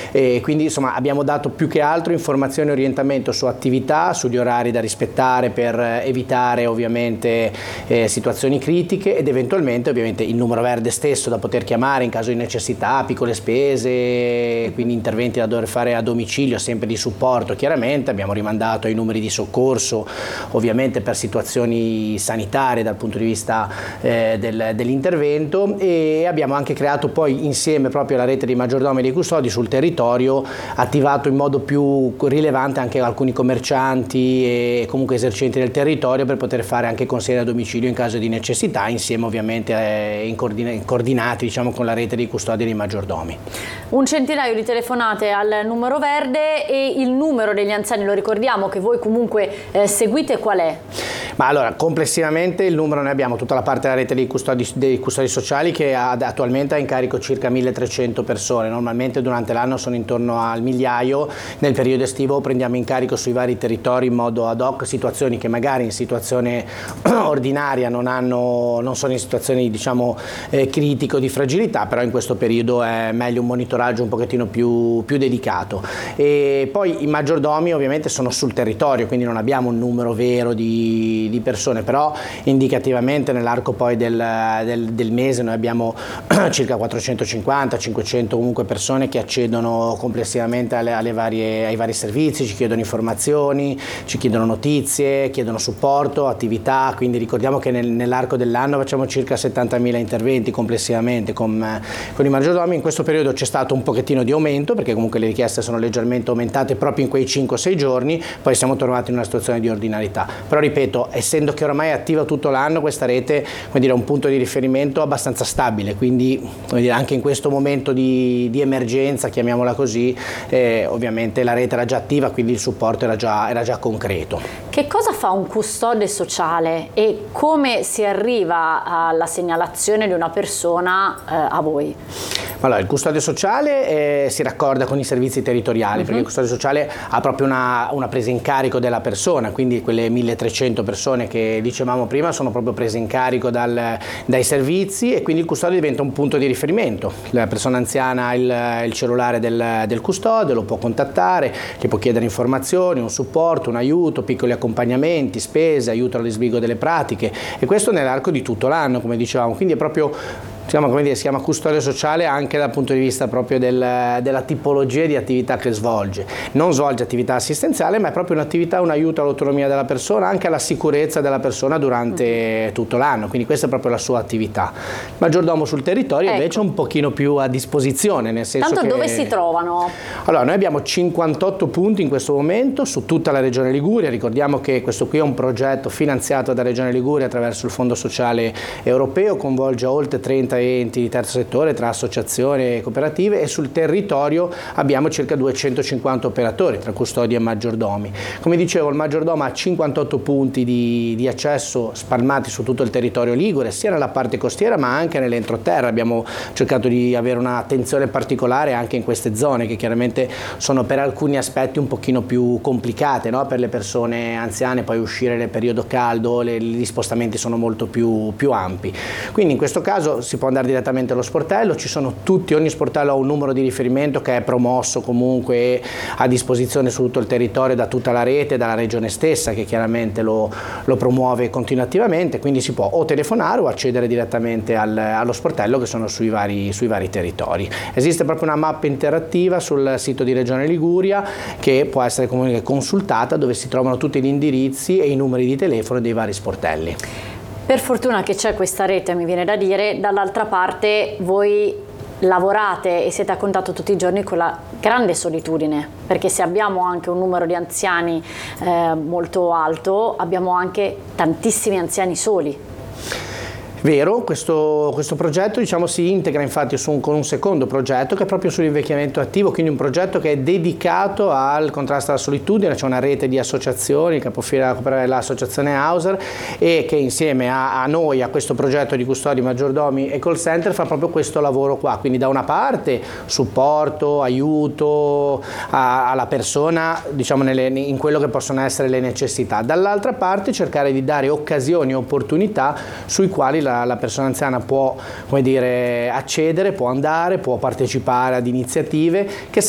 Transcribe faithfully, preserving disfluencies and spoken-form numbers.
e quindi insomma abbiamo dato più che altro informazioni e orientamento su attività, sugli orari da rispettare per evitare ovviamente eh, situazioni critiche ed eventualmente ovviamente il numero verde stesso da poter chiamare in caso di necessità, piccole spese, quindi interventi da dover fare a domicilio, sempre di supporto. Chiaramente abbiamo rimandato ai numeri di soccorso ovviamente per situazioni sanitarie dal punto di vista eh, del, dell'intervento, e abbiamo anche creato poi insieme proprio alla rete dei maggiordomi e dei custodi sul territorio, attivato in modo più rilevante anche alcuni commercianti e comunque esercenti del territorio per poter fare anche consegna a domicilio in caso di necessità, insieme ovviamente eh, in coordina coordinati diciamo con la rete dei custodi e dei maggiordomi. Un centinaio di telefonate al numero verde, e il numero degli anziani, lo ricordiamo, che voi comunque eh, seguite, qual è? Ma allora, complessivamente il numero, noi abbiamo tutta la parte della rete dei custodi, dei custodi sociali che ha, attualmente ha in carico circa milletrecento persone, normalmente durante l'anno sono intorno al migliaio, nel periodo estivo prendiamo in carico sui vari territori in modo ad hoc situazioni che magari in situazione ordinaria non, hanno, non sono in situazioni diciamo eh, critico di fragilità, però in questo periodo è meglio un monitoraggio un pochettino più, più dedicato. E poi i maggiordomi ovviamente sono sul territorio, quindi non abbiamo un numero vero di di persone, però indicativamente nell'arco poi del, del, del mese noi abbiamo circa quattrocentocinquanta cinquecento comunque persone che accedono complessivamente alle, alle varie, ai vari servizi, ci chiedono informazioni, ci chiedono notizie, chiedono supporto, attività, quindi ricordiamo che nel, nell'arco dell'anno facciamo circa settantamila interventi complessivamente con, con i maggiordomi. In questo periodo c'è stato un pochettino di aumento perché comunque le richieste sono leggermente aumentate proprio in quei cinque sei giorni, poi siamo tornati in una situazione di ordinarietà, però ripeto, essendo che oramai è attiva tutto l'anno, questa rete come dire, è un punto di riferimento abbastanza stabile, quindi come dire, anche in questo momento di, di emergenza, chiamiamola così, eh, ovviamente la rete era già attiva, quindi il supporto era già, era già concreto. Che cosa fa un custode sociale e come si arriva alla segnalazione di una persona eh, a voi? Allora, il custode sociale eh, si raccorda con i servizi territoriali, uh-huh. perché il custode sociale ha proprio una, una presa in carico della persona, quindi quelle milletrecento persone che dicevamo prima sono proprio prese in carico dal, dai servizi, e quindi il custode diventa un punto di riferimento. La persona anziana ha il, il cellulare del, del custode, lo può contattare, gli può chiedere informazioni, un supporto, un aiuto, piccoli accompagnamenti, spese, aiuto al disbrigo delle pratiche, e questo nell'arco di tutto l'anno, come dicevamo, quindi è proprio Si chiama, come dire, si chiama custodia sociale anche dal punto di vista proprio del, della tipologia di attività che svolge. Non svolge attività assistenziale, ma è proprio un'attività, un aiuto all'autonomia della persona, anche alla sicurezza della persona durante mm. tutto l'anno, quindi questa è proprio la sua attività. Il maggiordomo sul territorio ecco. invece è un pochino più a disposizione, nel senso Tanto che... dove si trovano? Allora, noi abbiamo cinquantotto punti in questo momento su tutta la Regione Liguria. Ricordiamo che questo qui è un progetto finanziato da Regione Liguria attraverso il Fondo Sociale Europeo, coinvolge oltre trenta enti di terzo settore tra associazioni e cooperative, e sul territorio abbiamo circa duecentocinquanta operatori tra custodi e maggiordomi. Come dicevo, il maggiordomo ha cinquantotto punti di, di accesso spalmati su tutto il territorio ligure, sia nella parte costiera ma anche nell'entroterra. Abbiamo cercato di avere un'attenzione particolare anche in queste zone che chiaramente sono per alcuni aspetti un pochino più complicate, no? Per le persone anziane poi uscire nel periodo caldo, le, gli spostamenti sono molto più, più ampi. Quindi in questo caso si può andare direttamente allo sportello, ci sono tutti, ogni sportello ha un numero di riferimento che è promosso comunque a disposizione su tutto il territorio da tutta la rete, dalla regione stessa che chiaramente lo, lo promuove continuativamente, quindi si può o telefonare o accedere direttamente al, allo sportello che sono sui vari, sui vari territori. Esiste proprio una mappa interattiva sul sito di Regione Liguria che può essere comunque consultata, dove si trovano tutti gli indirizzi e i numeri di telefono dei vari sportelli. Per fortuna che c'è questa rete, mi viene da dire, dall'altra parte voi lavorate e siete a contatto tutti i giorni con la grande solitudine, perché se abbiamo anche un numero di anziani eh, molto alto, abbiamo anche tantissimi anziani soli. Vero, questo, questo progetto diciamo, si integra infatti su un, con un secondo progetto che è proprio sull'invecchiamento attivo, quindi un progetto che è dedicato al contrasto alla solitudine. C'è una rete di associazioni, capofila l'associazione Hauser, e che insieme a, a noi, a questo progetto di custodi, maggiordomi e call center fa proprio questo lavoro qua, quindi da una parte supporto, aiuto a, alla persona diciamo, nelle, in quello che possono essere le necessità, dall'altra parte cercare di dare occasioni e opportunità sui quali la la persona anziana può, come dire, accedere, può andare, può partecipare ad iniziative che